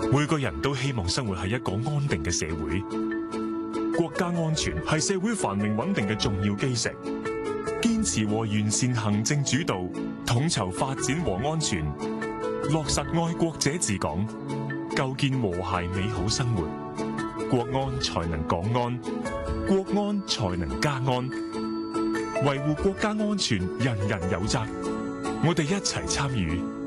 每個人都希望生活喺一個安定嘅社會，國家安全係社會繁榮穩定嘅重要基石。堅持和完善行政主導，統籌發展和安全，落實愛國者治港，構建和諧美好生活。國安才能港安，國安才能家安。維護國家安全，人人有責。我哋一齊參與。